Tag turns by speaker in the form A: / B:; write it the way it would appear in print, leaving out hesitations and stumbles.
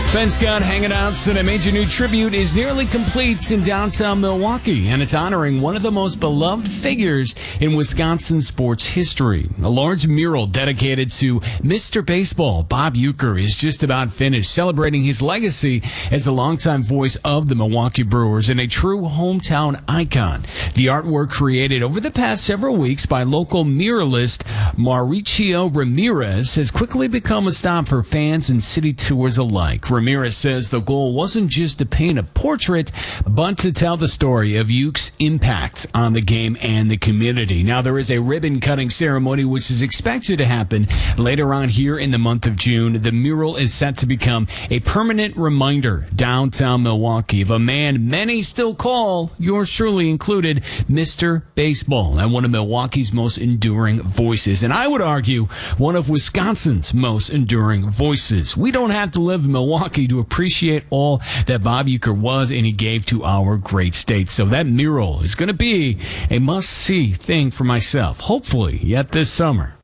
A: Ben Scott hanging out, so a major new tribute is nearly complete in downtown Milwaukee, and it's honoring one of the most beloved figures in Wisconsin sports history. A large mural dedicated to Mr. Baseball, Bob Uecker, is just about finished, celebrating his legacy as a longtime voice of the Milwaukee Brewers and a true hometown icon. The artwork created over the past several weeks by local muralist Mauricio Ramirez has quickly become a stop for fans and city tours alike. Ramirez says the goal wasn't just to paint a portrait, but to tell the story of Ueck's impact on the game and the community. Now, there is a ribbon-cutting ceremony which is expected to happen later on here in the month of June. The mural is set to become a permanent reminder downtown Milwaukee of a man many still call, yours truly included, Mr. Baseball, and one of Milwaukee's most enduring voices. And I would argue one of Wisconsin's most enduring voices. We don't have to live in Milwaukee to appreciate all that Bob Uecker was and he gave to our great state. So that mural is going to be a must-see thing for myself, hopefully yet this summer.